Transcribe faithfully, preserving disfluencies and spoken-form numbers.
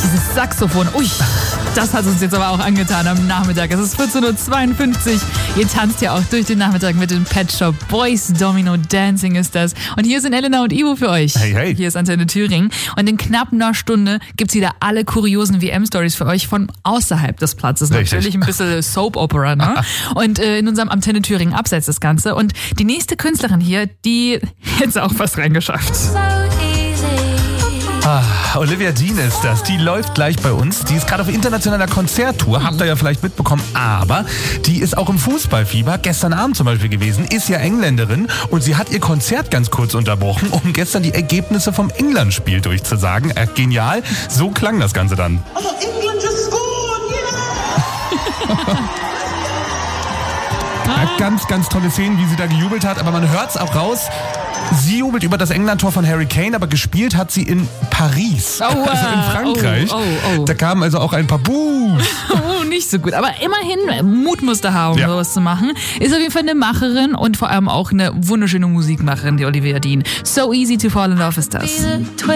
Dieses Saxophon, ui, das hat uns jetzt aber auch angetan am Nachmittag. Es ist vierzehn Uhr zweiundfünfzig. Ihr tanzt ja auch durch den Nachmittag mit den Pet Shop Boys. Domino Dancing ist das. Und hier sind Elena und Ivo für euch. Hey, hey. Hier ist Antenne Thüringen. Und in knapp einer Stunde gibt's wieder alle kuriosen W M-Stories für euch von außerhalb des Platzes. Richtig. Natürlich ein bisschen Soap-Opera, ne? Und äh, in unserem Antenne Thüringen Abseits das Ganze. Und die nächste Künstlerin hier, die hätte auch was reingeschafft. Ah, Olivia Dean ist das. Die läuft gleich bei uns. Die ist gerade auf internationaler Konzerttour. Habt ihr ja vielleicht mitbekommen. Aber die ist auch im Fußballfieber. Gestern Abend zum Beispiel gewesen. Ist ja Engländerin. Und sie hat ihr Konzert ganz kurz unterbrochen, um gestern die Ergebnisse vom England-Spiel durchzusagen. Äh, genial. So klang das Ganze dann. Oh, England just scored, yeah! Ja, ganz, ganz tolle Szenen, wie sie da gejubelt hat. Aber man hört's auch raus. Sie jubelt über das England-Tor von Harry Kane, aber gespielt hat sie in Paris, Oh, äh, also in Frankreich. oh, oh, oh. Da kamen also auch ein paar Buhs. Oh, nicht so gut. Aber immerhin, Mut musst du haben, um Ja. sowas zu machen. Ist auf jeden Fall eine Macherin und vor allem auch eine wunderschöne Musikmacherin, die Olivia Dean. So easy to fall in love ist das.